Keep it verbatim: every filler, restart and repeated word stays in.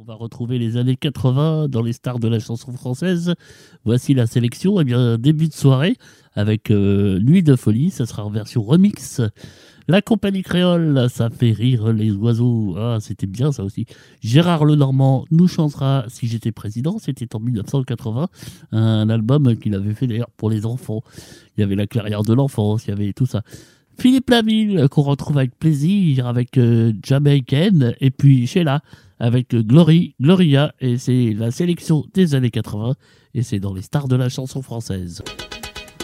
On va retrouver les années quatre-vingts dans les stars de la chanson française. Voici la sélection. Eh bien, début de soirée avec euh, Nuit de folie. Ça sera en version remix. La compagnie créole, ça fait rire les oiseaux. Ah, c'était bien ça aussi. Gérard Lenormand nous chantera Si j'étais président. C'était en mille neuf cent quatre-vingts. Un album qu'il avait fait d'ailleurs pour les enfants. Il y avait la clairière de l'enfance, il y avait tout ça. Philippe Laville, qu'on retrouve avec plaisir, avec euh, Jamaican, et puis Sheila, avec euh, Glory, Gloria, et c'est la sélection des années quatre-vingts, et c'est dans les stars de la chanson française.